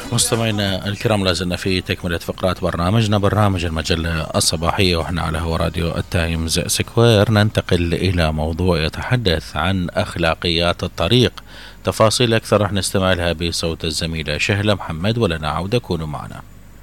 مستمعينا الكرام، لازلنا في تكملة فقرات برنامجنا، برنامج المجلة الصباحية، وإحنا على هو راديو التايمز سكوير. ننتقل إلى موضوع يتحدث عن أخلاقيات الطريق. تفاصيل أكثر رح نستمع لها بصوت الزميلة شهلة محمد، ولنا عودة، كونوا معنا.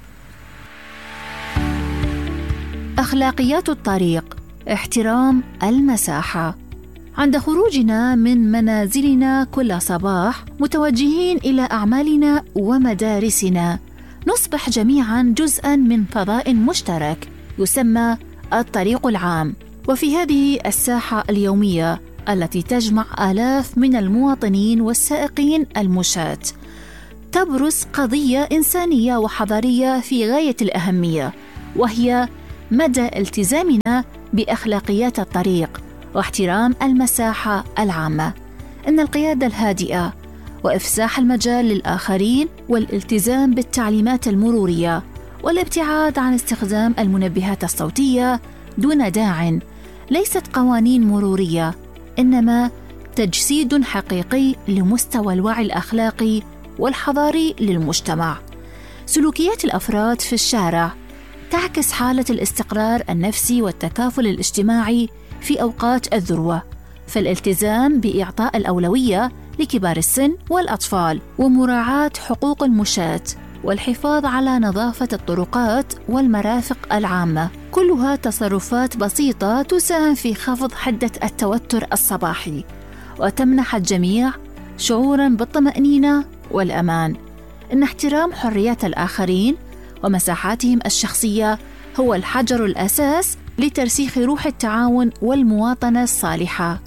أخلاقيات الطريق: احترام المساحة. عند خروجنا من منازلنا كل صباح متوجهين إلى أعمالنا ومدارسنا، نصبح جميعاً جزءاً من فضاء مشترك يسمى الطريق العام. وفي هذه الساحة اليومية التي تجمع آلاف من المواطنين والسائقين المشاة، تبرز قضية إنسانية وحضارية في غاية الأهمية، وهي مدى التزامنا بأخلاقيات الطريق واحترام المساحة العامة. إن القيادة الهادئة وإفساح المجال للآخرين والالتزام بالتعليمات المرورية والابتعاد عن استخدام المنبهات الصوتية دون داع ليست قوانين مرورية، إنما تجسيد حقيقي لمستوى الوعي الأخلاقي والحضاري للمجتمع. سلوكيات الأفراد في الشارع تعكس حالة الاستقرار النفسي والتكافل الاجتماعي في أوقات الذروة، فالالتزام بإعطاء الأولوية لكبار السن والأطفال ومراعاة حقوق المشاة والحفاظ على نظافة الطرقات والمرافق العامة، كلها تصرفات بسيطة تساهم في خفض حدة التوتر الصباحي وتمنح الجميع شعوراً بالطمأنينة والأمان. إن احترام حريات الآخرين ومساحاتهم الشخصية هو الحجر الأساس لترسيخ روح التعاون والمواطنة الصالحة.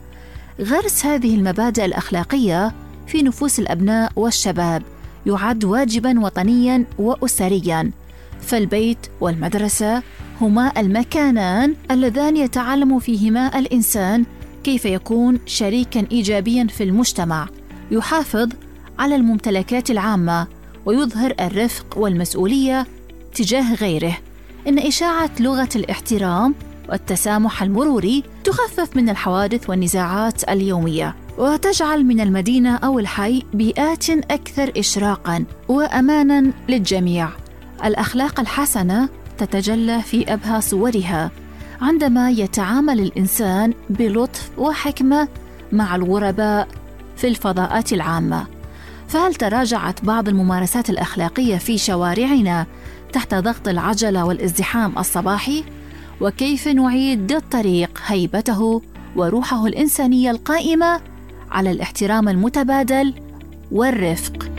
غرس هذه المبادئ الأخلاقية في نفوس الأبناء والشباب يعد واجباً وطنياً وأسرياً، فالبيت والمدرسة هما المكانان اللذان يتعلم فيهما الإنسان كيف يكون شريكاً إيجابياً في المجتمع، يحافظ على الممتلكات العامة ويظهر الرفق والمسؤولية تجاه غيره. إن إشاعة لغة الاحترام والتسامح المروري تخفف من الحوادث والنزاعات اليومية، وتجعل من المدينة أو الحي بيئات أكثر إشراقاً وأماناً للجميع. الأخلاق الحسنة تتجلى في أبهى صورها عندما يتعامل الإنسان بلطف وحكمة مع الغرباء في الفضاءات العامة. فهل تراجعت بعض الممارسات الأخلاقية في شوارعنا تحت ضغط العجلة والازدحام الصباحي؟ وكيف نعيد للطريق هيبته وروحه الإنسانية القائمة على الاحترام المتبادل والرفق؟